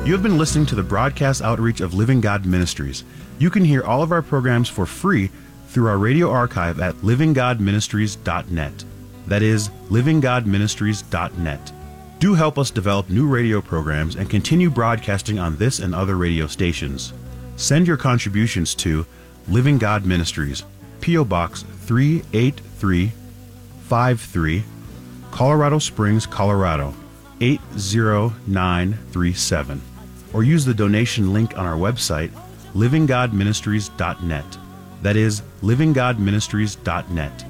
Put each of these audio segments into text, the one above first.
You have been listening to the broadcast outreach of Living God Ministries. You can hear all of our programs for free through our radio archive at livinggodministries.net. That is, livinggodministries.net. Do help us develop new radio programs and continue broadcasting on this and other radio stations. Send your contributions to Living God Ministries, P.O. Box 38353, Colorado Springs, Colorado 80937. Or use the donation link on our website, livinggodministries.net. That is, livinggodministries.net.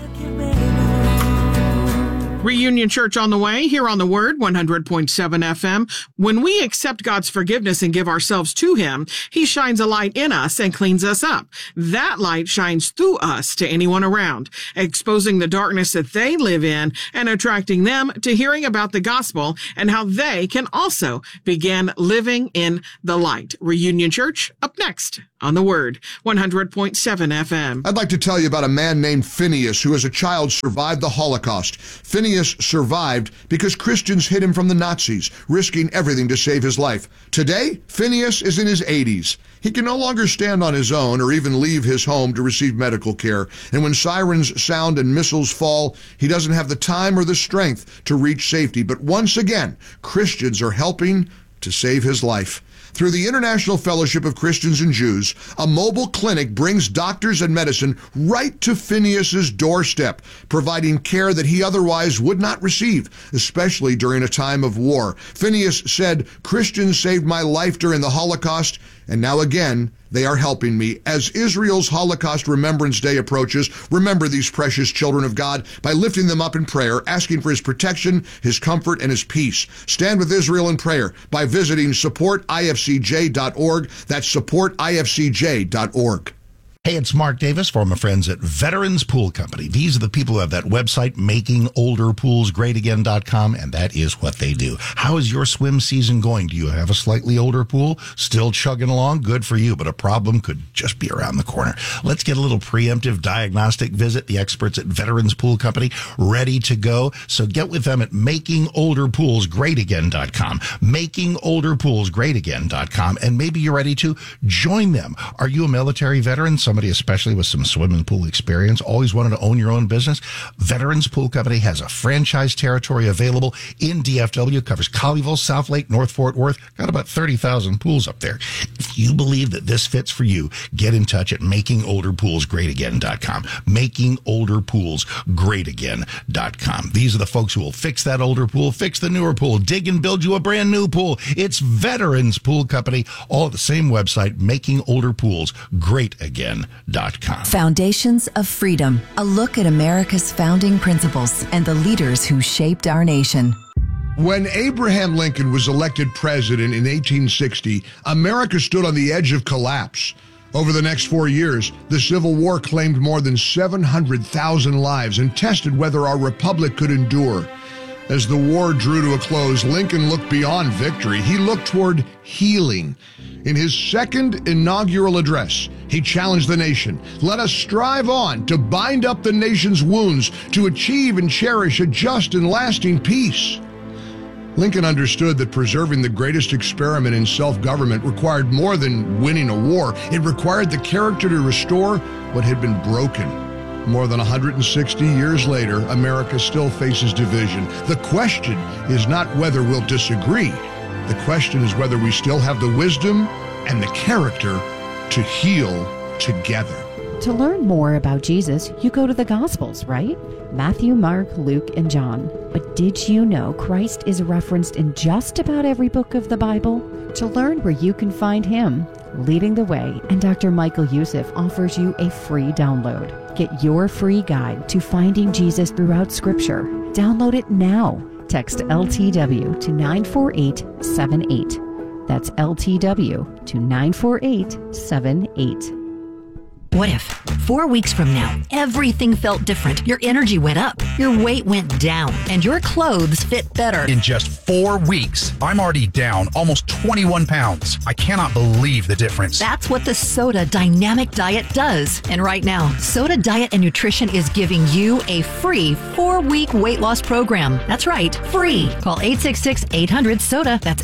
Reunion Church on the way, here on the Word, 100.7 FM. When we accept God's forgiveness and give ourselves to Him, He shines a light in us and cleans us up. That light shines through us to anyone around, exposing the darkness that they live in and attracting them to hearing about the gospel and how they can also begin living in the light. Reunion Church, up next on the Word, 100.7 FM. I'd like to tell you about a man named Phineas who as a child survived the Holocaust. Phineas survived because Christians hid him from the Nazis, risking everything to save his life. Today, Phineas is in his 80s. He can no longer stand on his own or even leave his home to receive medical care. And when sirens sound and missiles fall, he doesn't have the time or the strength to reach safety. But once again, Christians are helping to save his life. Through the International Fellowship of Christians and Jews, a mobile clinic brings doctors and medicine right to Phineas's doorstep, providing care that he otherwise would not receive, especially during a time of war. Phineas said, "Christians saved my life during the Holocaust, and now again, they are helping me." As Israel's Holocaust Remembrance Day approaches, remember these precious children of God by lifting them up in prayer, asking for His protection, His comfort, and His peace. Stand with Israel in prayer by visiting supportifcj.org. That's supportifcj.org. Hey, it's Mark Davis from my friends at Veterans Pool Company. These are the people who have that website, makingolderpoolsgreatagain.com, and that is what they do. How is your swim season going? Do you have a slightly older pool? Still chugging along? Good for you, but a problem could just be around the corner. Let's get a little preemptive diagnostic visit. The experts at Veterans Pool Company ready to go. So get with them at makingolderpoolsgreatagain.com, makingolderpoolsgreatagain.com, and maybe you're ready to join them. Are you a military veteran? Somebody especially with some swimming pool experience, always wanted to own your own business? Veterans Pool Company has a franchise territory available in DFW, covers Colleyville, South Lake, North Fort Worth, got about 30,000 pools up there. If you believe that this fits for you, get in touch at makingolderpoolsgreatagain.com, makingolderpoolsgreatagain.com. These are the folks who will fix that older pool, fix the newer pool, dig and build you a brand new pool. It's Veterans Pool Company, all at the same website, makingolderpoolsgreatagain.com. Foundations of Freedom, a look at America's founding principles and the leaders who shaped our nation. When Abraham Lincoln was elected president in 1860, America stood on the edge of collapse. Over the next 4 years, the Civil War claimed more than 700,000 lives and tested whether our republic could endure. As the war drew to a close, Lincoln looked beyond victory. He looked toward healing. In his second inaugural address, he challenged the nation. Let us strive on to bind up the nation's wounds, to achieve and cherish a just and lasting peace. Lincoln understood that preserving the greatest experiment in self-government required more than winning a war. It required the character to restore what had been broken. More than 160 years later, America still faces division. The question is not whether we'll disagree. The question is whether we still have the wisdom and the character to heal together. To learn more about Jesus, you go to the Gospels, right? Matthew, Mark, Luke, and John. But did you know Christ is referenced in just about every book of the Bible? To learn where you can find Him leading the way, and Dr. Michael Youssef offers you a free download. Get your free guide to finding Jesus throughout Scripture. Download it now. Text LTW to 94878. That's LTW to 94878. What if 4 weeks from now, everything felt different. Your energy went up, your weight went down, and your clothes fit better. In just 4 weeks, I'm already down almost 21 pounds. I cannot believe the difference. That's what the Soda Dynamic Diet does. And right now, Soda Diet and Nutrition is giving you a free 4-week weight loss program. That's right, free. Call 866-800-SODA. That's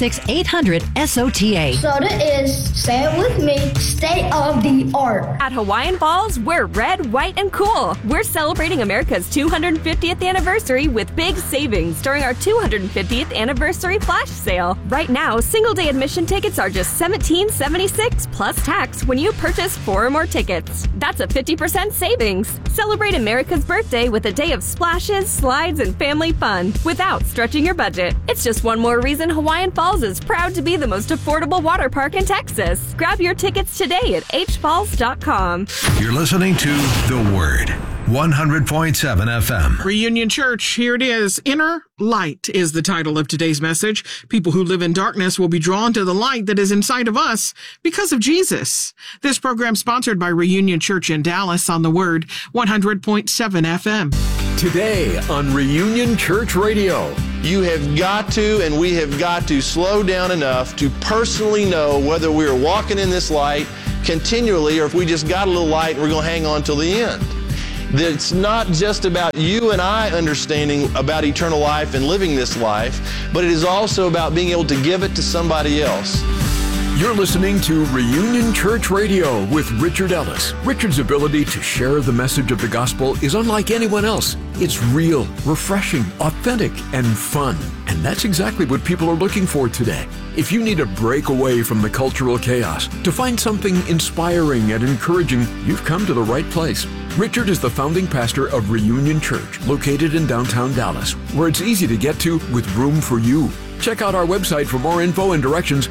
866-800-SOTA. Soda is, say it with me, state of the art. At Hawaiian Falls, we're red, white, and cool. We're celebrating America's 250th anniversary with big savings during our 250th anniversary flash sale. Right now, single-day admission tickets are just $17.76 plus tax when you purchase 4 or more tickets. That's a 50% savings. Celebrate America's birthday with a day of splashes, slides, and family fun without stretching your budget. It's just one more reason Hawaiian Falls is proud to be the most affordable water park in Texas. Grab your tickets today at hfalls.com. You're listening to The Word, 100.7 FM. Reunion Church, here it is. Inner Light is the title of today's message. People who live in darkness will be drawn to the light that is inside of us because of Jesus. This program sponsored by Reunion Church in Dallas on The Word, 100.7 FM. Today on Reunion Church Radio. You have got to, and we have got to slow down enough to personally know whether we're walking in this light continually or if we just got a little light and we're going to hang on till the end. It's not just about you and I understanding about eternal life and living this life, but it is also about being able to give it to somebody else. You're listening to Reunion Church Radio with Richard Ellis. Richard's ability to share the message of the gospel is unlike anyone else. It's real, refreshing, authentic, and fun. And that's exactly what people are looking for today. If you need a break away from the cultural chaos, to find something inspiring and encouraging, you've come to the right place. Richard is the founding pastor of Reunion Church, located in downtown Dallas, where it's easy to get to with room for you. Check out our website for more info and directions,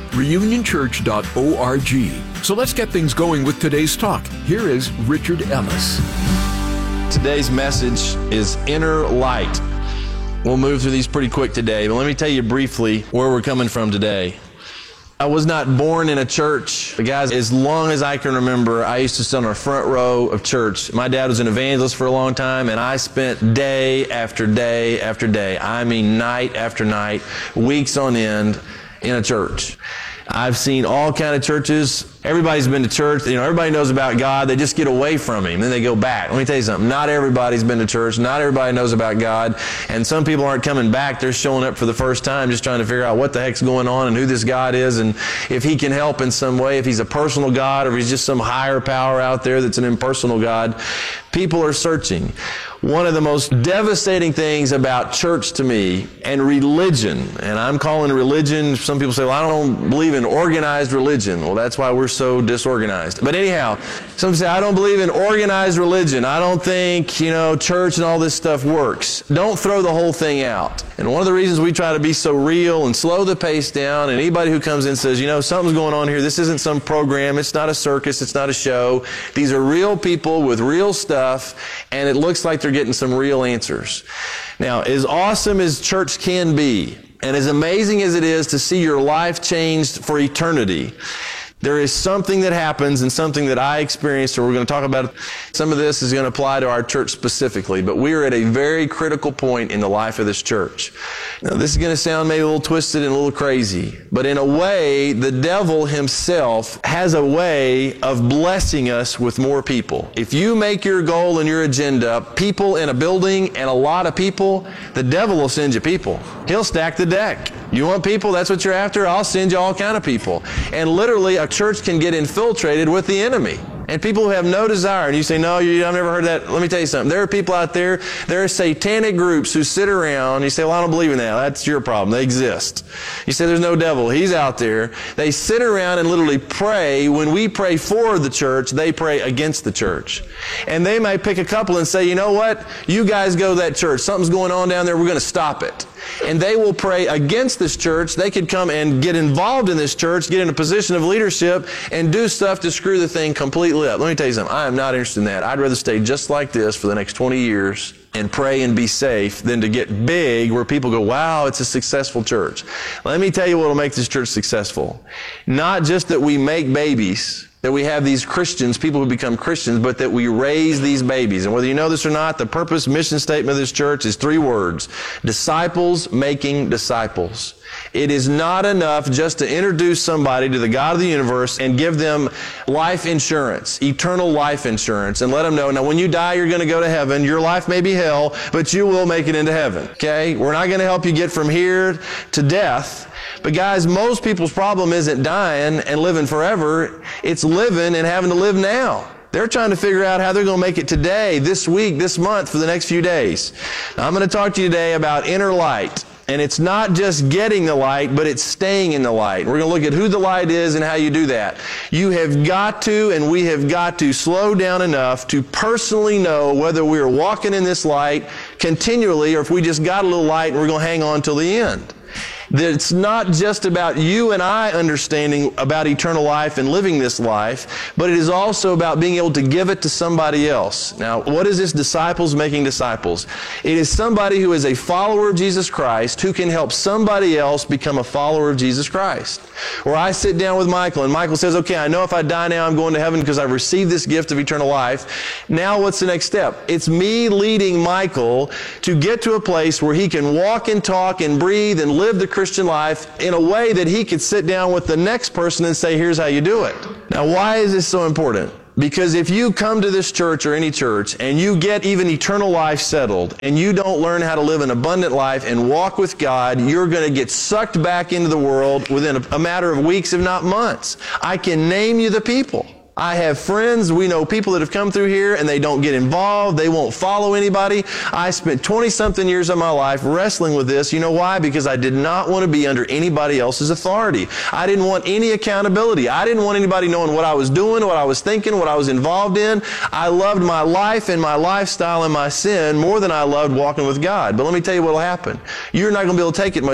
reunionchurch.org. So let's get things going with today's talk. Here is Richard Ellis. Today's message is Inner Light. We'll move through these pretty quick today, but let me tell you briefly where we're coming from today. I was not born in a church. Guys, as long as I can remember, I used to sit on the front row of church. My dad was an evangelist for a long time, and I spent day after day after day, I mean night after night, weeks on end in a church. I've seen all kind of churches. Everybody's been to church. You know, everybody knows about God. They just get away from Him. Then they go back. Let me tell you something. Not everybody's been to church. Not everybody knows about God. And some people aren't coming back. They're showing up for the first time just trying to figure out what the heck's going on and who this God is and if He can help in some way, if He's a personal God or if He's just some higher power out there that's an impersonal God. People are searching. One of the most devastating things about church to me and religion, and I'm calling religion, some people say, well, I don't believe in organized religion. Well, that's why we're so disorganized. But anyhow, some say, I don't believe in organized religion. I don't think, church and all this stuff works. Don't throw the whole thing out. And one of the reasons we try to be so real and slow the pace down, and anybody who comes in says, something's going on here. This isn't some program. It's not a circus. It's not a show. These are real people with real stuff, and it looks like they're getting some real answers. Now, as awesome as church can be, and as amazing as it is to see your life changed for eternity, there is something that happens and something that I experienced, or we're going to talk about it. Some of this is going to apply to our church specifically, but we are at a very critical point in the life of this church. Now, this is going to sound maybe a little twisted and a little crazy, but in a way, the devil himself has a way of blessing us with more people. If you make your goal and your agenda people in a building and a lot of people, the devil will send you people. He'll stack the deck. You want people? That's what you're after? I'll send you all kind of people. And literally, a church can get infiltrated with the enemy. And people who have no desire, and you say, no, I've never heard that. Let me tell you something. There are people out there, there are satanic groups who sit around, and you say, well, I don't believe in that. That's your problem. They exist. You say, there's no devil. He's out there. They sit around and literally pray. When we pray for the church, they pray against the church. And they may pick a couple and say, you know what? You guys go to that church. Something's going on down there. We're going to stop it. And they will pray against this church. They could come and get involved in this church, get in a position of leadership, and do stuff to screw the thing completely up. Let me tell you something. I am not interested in that. I'd rather stay just like this for the next 20 years and pray and be safe than to get big where people go, wow, it's a successful church. Let me tell you what will make this church successful. Not just that we make babies, that we have these Christians, people who become Christians, but that we raise these babies. And whether you know this or not, the purpose, mission statement of this church is 3 words: disciples making disciples. It is not enough just to introduce somebody to the God of the universe and give them life insurance, eternal life insurance, and let them know, now when you die, you're going to go to heaven. Your life may be hell, but you will make it into heaven. Okay? We're not going to help you get from here to death. But guys, most people's problem isn't dying and living forever. It's living and having to live now. They're trying to figure out how they're going to make it today, this week, this month, for the next few days. Now, I'm going to talk to you today about inner light. And it's not just getting the light, but it's staying in the light. We're going to look at who the light is and how you do that. You have got to, and we have got to, slow down enough to personally know whether we're walking in this light continually or if we just got a little light and we're going to hang on till the end. That it's not just about you and I understanding about eternal life and living this life, but it is also about being able to give it to somebody else. Now, what is this disciples making disciples? It is somebody who is a follower of Jesus Christ who can help somebody else become a follower of Jesus Christ. Or I sit down with Michael and Michael says, okay, I know if I die now I'm going to heaven because I've received this gift of eternal life. Now what's the next step? It's me leading Michael to get to a place where he can walk and talk and breathe and live the Christian life in a way that he could sit down with the next person and say, here's how you do it. Now, why is this so important? Because if you come to this church or any church and you get even eternal life settled and you don't learn how to live an abundant life and walk with God, you're going to get sucked back into the world within a matter of weeks, if not months. I can name you the people. I have friends, we know people that have come through here and they don't get involved, they won't follow anybody. I spent 20-something years of my life wrestling with this. You know why? Because I did not want to be under anybody else's authority. I didn't want any accountability. I didn't want anybody knowing what I was doing, what I was thinking, what I was involved in. I loved my life and my lifestyle and my sin more than I loved walking with God. But let me tell you what will happen. You're not going to be able to take it much